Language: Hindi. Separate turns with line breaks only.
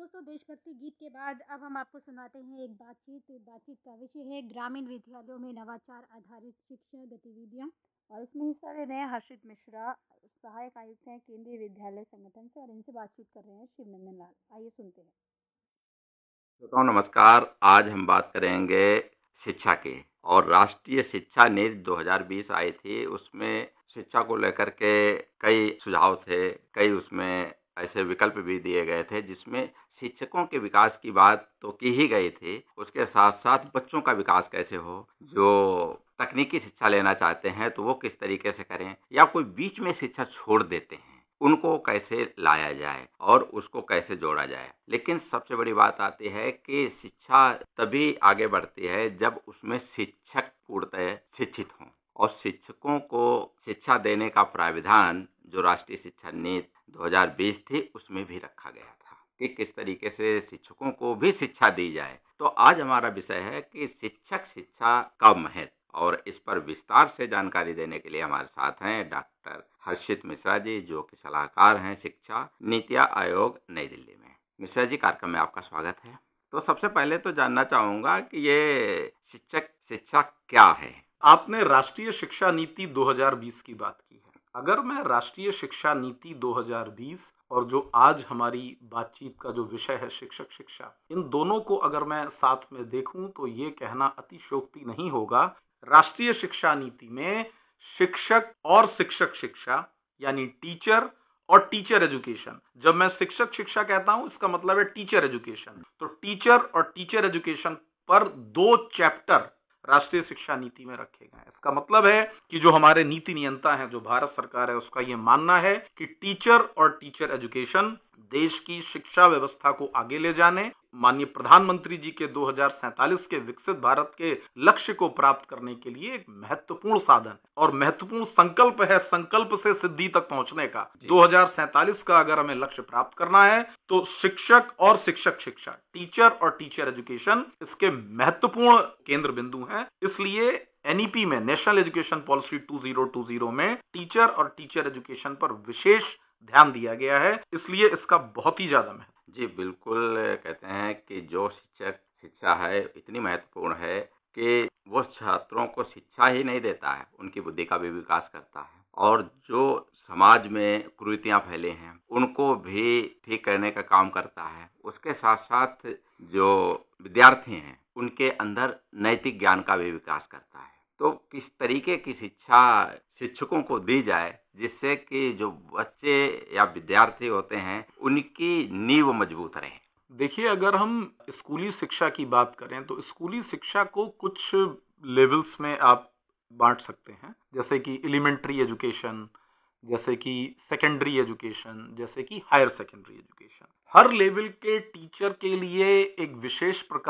दोस्तों देशभक्ति गीत के बाद अब हम आपको सुनाते हैं एक बातचीत का विषय है ग्रामीण विद्यालयों में नवाचार आधारित शिक्षा गतिविधियां। और इसमें हिस्सा ले रहे हैं हर्षित मिश्रा, सहायक आयुक्त हैं केंद्रीय विद्यालय संगठन से, और इनसे बातचीत कर रहे हैं शिवनंदन लाल। आइए सुनते हैं।
श्रोताओं नमस्कार। आज हम बात करेंगे शिक्षा की। और राष्ट्रीय शिक्षा नीति 2020 आई थी। उसमें शिक्षा को लेकर के कई सुझाव थे, कई उसमें ऐसे विकल्प भी दिए गए थे जिसमें शिक्षकों के विकास की बात तो की ही गई थी। उसके साथ साथ बच्चों का विकास कैसे हो, जो तकनीकी शिक्षा लेना चाहते हैं तो वो किस तरीके से करें, या कोई बीच में शिक्षा छोड़ देते हैं उनको कैसे लाया जाए और उसको कैसे जोड़ा जाए। लेकिन सबसे बड़ी बात आती है कि शिक्षा तभी आगे बढ़ती है जब उसमें शिक्षक पूर्णतः शिक्षित हों, और शिक्षकों को शिक्षा देने का प्राविधान जो राष्ट्रीय शिक्षा नीति 2020 थी उसमें भी रखा गया था कि किस तरीके से शिक्षकों को भी शिक्षा दी जाए। तो आज हमारा विषय है कि शिक्षक शिक्षा का महत्व, और इस पर विस्तार से जानकारी देने के लिए हमारे साथ हैं डॉक्टर हर्षित मिश्रा जी, जो कि सलाहकार हैं शिक्षा नीति आयोग नई दिल्ली में। मिश्रा जी, कार्यक्रम में आपका स्वागत है। तो सबसे पहले तो जानना चाहूंगा कि ये शिक्षक शिक्षा क्या है।
आपने राष्ट्रीय शिक्षा नीति 2020 की बात की है। अगर मैं राष्ट्रीय शिक्षा नीति 2020 और जो आज हमारी बातचीत का जो विषय है शिक्षक शिक्षा, इन दोनों को अगर मैं साथ में देखूं तो ये कहना अतिशयोक्ति नहीं होगा। राष्ट्रीय शिक्षा नीति में शिक्षक और शिक्षक शिक्षा यानी टीचर और टीचर एजुकेशन, जब मैं शिक्षक शिक्षा कहता हूं इसका मतलब है टीचर एजुकेशन। तो टीचर और टीचर एजुकेशन पर 2 चैप्टर राष्ट्रीय शिक्षा नीति में रखे गए हैं। इसका मतलब है कि जो हमारे नीति नियंता हैं, जो भारत सरकार है, उसका यह मानना है कि टीचर और टीचर एजुकेशन देश की शिक्षा व्यवस्था को आगे ले जाने, माननीय प्रधानमंत्री जी के 2047 के विकसित भारत के लक्ष्य को प्राप्त करने के लिए एक महत्वपूर्ण साधन है और महत्वपूर्ण संकल्प है। संकल्प से सिद्धि तक पहुंचने का 2047 का अगर हमें लक्ष्य प्राप्त करना है तो शिक्षक और शिक्षक शिक्षा, टीचर और टीचर एजुकेशन इसके महत्वपूर्ण केंद्र बिंदु हैं। इसलिए एनईपी में, नेशनल एजुकेशन पॉलिसी 2020 में टीचर और टीचर एजुकेशन पर विशेष ध्यान दिया गया है। इसलिए इसका बहुत ही ज्यादा महत्व।
जी बिल्कुल। कहते हैं कि जो शिक्षक शिक्षा है इतनी महत्वपूर्ण है कि वो छात्रों को शिक्षा ही नहीं देता है, उनकी बुद्धि का भी विकास करता है, और जो समाज में कुरीतियां फैले हैं उनको भी ठीक करने का काम करता है। उसके साथ साथ जो विद्यार्थी हैं उनके अंदर नैतिक ज्ञान का भी विकास करता है। तो किस तरीके की शिक्षा शिक्षकों को दी जाए जिससे कि जो बच्चे या विद्यार्थी होते हैं उनकी नींव मजबूत रहे।
देखिए, अगर हम स्कूली शिक्षा की बात करें तो स्कूली शिक्षा को कुछ लेवल्स में आप बांट सकते हैं, जैसे कि एलिमेंट्री एजुकेशन, जैसे कि सेकेंडरी एजुकेशन, जैसे कि हायर सेकेंडरी एजुकेशन। हर लेवल के टीचर के लिए एक विशेष प्रकार